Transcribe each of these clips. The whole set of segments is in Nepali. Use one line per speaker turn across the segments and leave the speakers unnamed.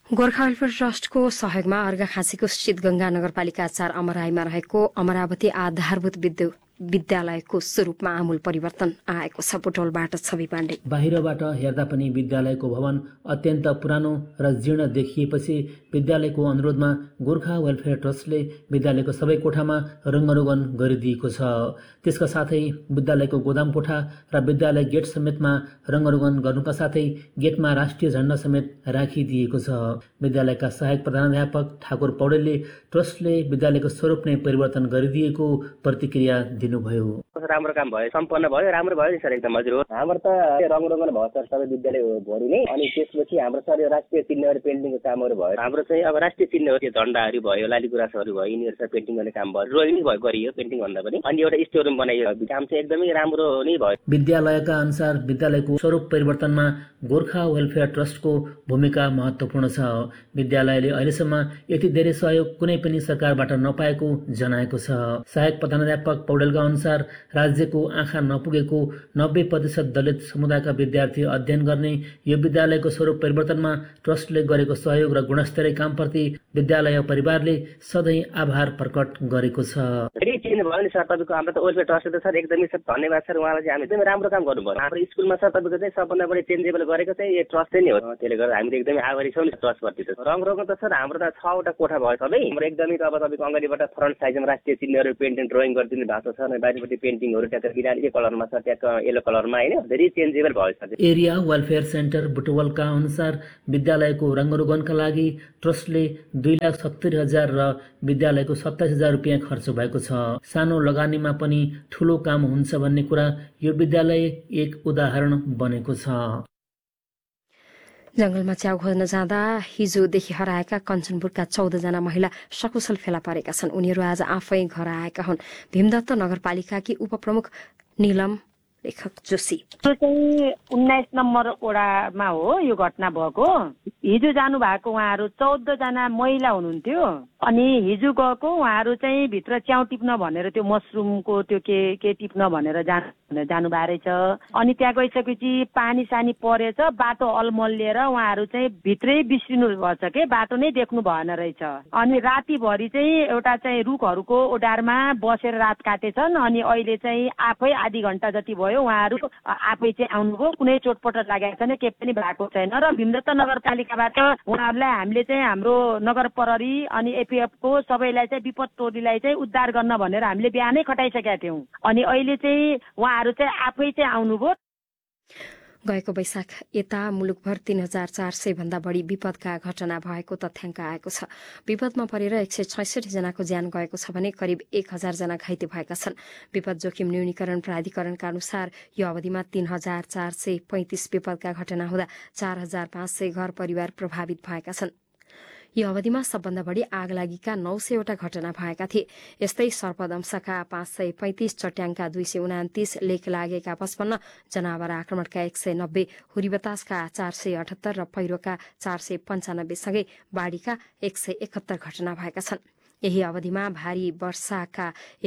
गोर्खा वेलफेयर ट्रस्टको सहयोगमा अर्घाखाँचीको शीतगंगा नगरपालिका 4 अमराईमा रहेको अमरावती आधारभूत विद्यालयको स्वरूपमा आमूल परिवर्तन आएको छ। बुटवलबाट छवि पाण्डे।
बाहिरबाट हेर्दा पनि विद्यालयको भवन अत्यन्त पुरानो र जीर्ण देखिएपछि विद्यालयको अनुरोधमा गोर्खा वेलफेयर ट्रस्टले विद्यालयको सबै कोठामा रङ्गरोगन गरिदिएको छ। त्यसका साथै विद्यालयको गोदाम कोठा र विद्यालय गेट समेतमा रङ्गरोगन गर्नुका साथै गेटमा राष्ट्रिय झण्डा समेत राखिदिएको छ। विद्यालयका सहायक प्रधानाध्यापक ठाकुर पौडेलले ट्रस्टले विद्यालयको स्वरूप नै परिवर्तन गरिदिएको प्रतिक्रिया दिनुभयो।
राम्रो काम भयो, सम्पन्न भयो, राम्रो भयो नि सर, एकदम हजुर हो। हाम्रो त रङ्गरोगन भयो सर सबै विद्यालय भरि नै। अनि त्यसपछि हाम्रो सर राष्ट्रिय चिन्हहरू पेन्टिङको कामहरू भयो। हाम्रो चाहिँ अब राष्ट्रिय चिन्हहरू त्यो झण्डाहरू भयो, लालीगुराँसहरू भयो, यिनीहरू सर पेन्टिङ गर्ने काम भयो, ड्रइङ नै भयो, गरियो पेन्टिङ भन्दा पनि। अनि एउटा स्टोर रुम बनाइयो, काम चाहिँ एकदमै राम्रो नै भयो।
विद्यालयका अनुसार विद्यालयको स्वरूप परिवर्तनमा गोर्खा वेलफेयर ट्रस्टको भूमिका महत्त्वपूर्ण छ। विद्यालयले अहिलेसम्म यति धेरै सहयोग कुनै पनि सरकारबाट नपाएको जनाएको छ। सहायक प्रधानाध्यापक पौडेलका अनुसार राज्यको आँखा नपुगेको 90% दलित समुदायका विद्यार्थी अध्ययन गर्ने यो विद्यालयको स्वरूप परिवर्तनमा ट्रस्टले गरेको सहयोग र गुणस्तरीय कामप्रति विद्यालय परिवारले सधैँ आभार प्रकट गरेको छ।
भयो नि सर, तपाईँको हाम्रो त वेलफेयर ट्रस्टले त सर एकदमै सर धन्यवाद सर, उहाँलाई चाहिँ हामी एकदमै राम्रो काम गर्नुभयो। हाम्रो स्कुलमा सर तपाईँको चाहिँ सबभन्दा बढी चेन्जेबल गरेको चाहिँ यो ट्रस्ट नै हो। त्यसले गर्दा हामीले एकदमै आभारी छौँ नि ट्रस्टप्रति। त रङरोगन त सर हाम्रो त 6वटा कोठा भयो सबै। हाम्रो एकदमै अब तपाईँको अगाडिबाट फ्रन्ट साइजमा राष्ट्रिय चिन्हहरू पेन्टिङ ड्रइङ गरिदिनु भएको छ। बाहिरपट्टि पेन्टिङहरू ट्याक्क बिराली कलरमा छ, ट्याक्क येलो कलरमा होइन, धेरै चेन्जेबल भयो सर।
एरिया वेलफेयर सेन्टर बुटवलका अनुसार विद्यालयको रङ्गरोगनका लागि ट्रस्टले 2,70,000 र विद्यालयको 27,000 रुपियाँ खर्च भएको छ। सानो लगानीमा पनि ठूलो काम हुन्छ भन्ने कुरा यो विद्यालय एक उदाहरण बनेको छ।
जंगलमा च्याउ खोज्न जाँदा हिजोदेखि हराएका कञ्चनपुरका 14 जना महिला सकुशल फेला परेका छन्। उनीहरू आज आफै घर आएका हुन्। भीमदत्त नगरपालिकाकी उपप्रमुख नीलम लेखक जोशी।
त्यो चाहिँ 19 नम्बर वडामा हो यो घटना भएको। हिजो जानु भएको उहाँहरू 14 जना महिला हुनुहुन्थ्यो। अनि हिजो गएको उहाँहरू चाहिँ भित्र च्याउ टिप्न भनेर त्यो मसरुमको त्यो के टिप्न भनेर जानु भएको रहेछ। अनि त्यहाँ गइसकेपछि पानी सानी परेछ, बाटो अलमलिएर उहाँहरू चाहिँ भित्रै बिस्रिनु भएछ के, बाटो नै देख्नु भएन रहेछ। अनि रातिभरि चाहिँ एउटा चाहिँ रुखहरूको ओडारमा बसेर रात काटेछन्। अनि अहिले चाहिँ आफै आधी घण्टा जति भयो उहाँहरू आफै चाहिँ आउनुभयो, कुनै चोटपटक लागेको छैन, केही पनि भएको छैन। र भीमदत्त नगरपालिकाबाट उहाँहरूलाई हामीले चाहिँ हाम्रो नगर प्रहरी अनि एपिएफको सबैलाई चाहिँ विपद टोलीलाई चाहिँ उद्धार गर्न भनेर हामीले बिहानै खटाइसकेका थियौँ। अनि अहिले चाहिँ उहाँहरू चाहिँ आफै चाहिँ आउनुभयो।
गएको वैशाख यता मुलुकभर 3,400 भन्दा बढी विपदका घटना भएको तथ्याङ्क आएको छ। विपदमा परेर 166 जनाको ज्यान गएको छ भने करिब 1,000 जना घाइते भएका छन्। विपद जोखिम न्यूनीकरण प्राधिकरणका अनुसार यो अवधिमा 3,435 विपदका घटना हुँदा 4,500 घर परिवार प्रभावित भएका छन्। यो अवधिमा सबभन्दा बढी आगलागीका 900 वटा घटना भएका थिए। यस्तै सर्पदंशका 535, चट्याङका 229, लेख लागेका 55, जनावर आक्रमणका 190, हुरीबतासका 478 र पहिरोका 495 सँगै बाढीका 171 घटना भएका छन्। यही अवधिमा भारी वर्षाका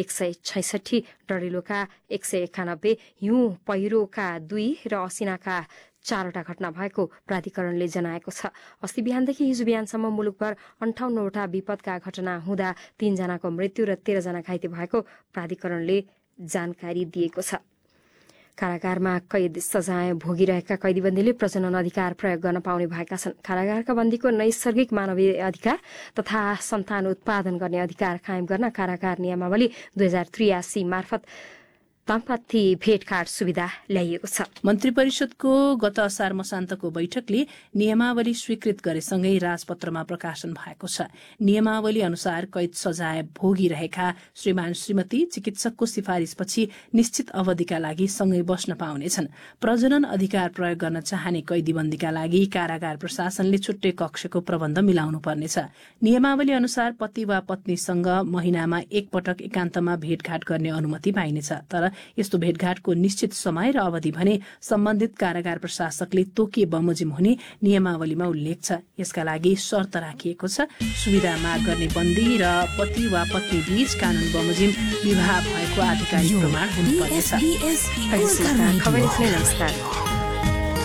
166, डढेलोका 191, हिउँ पहिरोका 2 र असिनाका 4वटा घटना भएको प्राधिकरणले जनाएको छ। अस्ति बिहानदेखि हिजो बिहानसम्म मुलुकभर 58 वटा विपदका घटना हुँदा 3 जनाको मृत्यु र 13 जना घाइते भएको प्राधिकरणले जानकारी दिएको छ। कारागारमा कैद सजाय भोगिरहेका कैदीबन्दीले प्रजनन अधिकार प्रयोग गर्न पाउने भएका छन्। कारागारका बन्दीको नैसर्गिक मानवीय अधिकार तथा सन्तान उत्पादन गर्ने अधिकार कायम गर्न कारागार नियमावली 2083 मार्फत दम्पति भेटघाट सुविधा ल्याइएको छ।
मन्त्री परिषदको गत असार मसान्तको बैठकले नियमावली स्वीकृत गरेसँगै राजपत्रमा प्रकाशन भएको छ। नियमावली अनुसार कैद सजाय भोगिरहेका श्रीमान श्रीमती चिकित्सकको सिफारिसपछि निश्चित अवधिका लागि सँगै बस्न पाउनेछन्। प्रजनन अधिकार प्रयोग गर्न चाहने कैदीबन्दीका लागि कारागार प्रशासनले छुट्टै कक्षको प्रबन्ध मिलाउनु पर्नेछ। नियमावली अनुसार पति वा पत्नीसँग महिनामा एक पटक एकान्तमा भेटघाट गर्ने अनुमति पाइनेछ। तर यस्तो भेटघाटको निश्चित समय र अवधि भने सम्बन्धित कारागार प्रशासकले तोकिए बमोजिम हुने नियमावलीमा उल्लेख छ। यसका लागि शर्त राखिएको छ। सुविधा माग गर्ने बन्दी र पति वा पत्नी बीच कानून बमोजिम विवाह भएको आधिकारिक प्रमाण हुनुपर्नेछ।